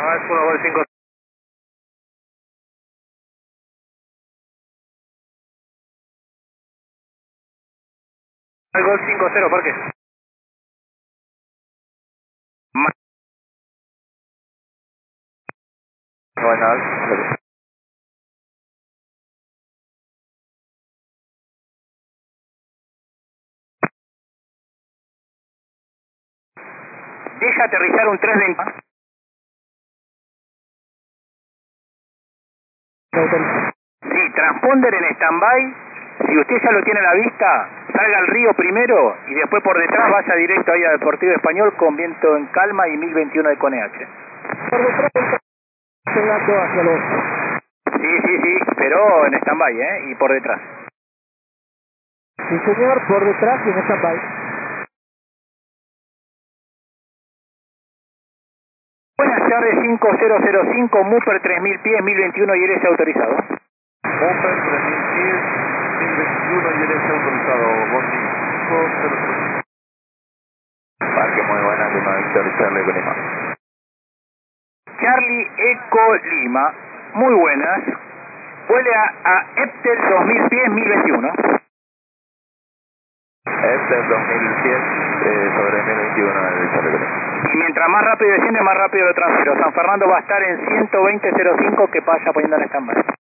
No, es 1 Gol 5. El Gol 5-0, ¿por qué? Bueno, deja aterrizar un 320. Sí, transponder en stand-by. Si usted ya lo tiene a la vista, salga al río primero y después por detrás vaya directo ahí a Deportivo Español con viento en calma y 1021 de Coneache. Por detrás pegando hacia los... Sí, pero en stand-by, y por detrás. Sí, señor, por detrás y en stand-by. Buenas tardes, 5005, Mupper 3000 pies, 1021 y eres autorizado. Moped 3000 pies, 1021 y eres autorizado. Bondi 500. Parque muy buena, Lima Victor, Charlie con Lima. Charlie Eco Lima, muy buenas. Vuele a Eptel 2000 pies, 1021. Este es 2000 pies sobre 1021 el Charlie con Lima. Y mientras más rápido desciende, más rápido lo transfiero. San Fernando va a estar en 120.05, que vaya poniendo en stand-by.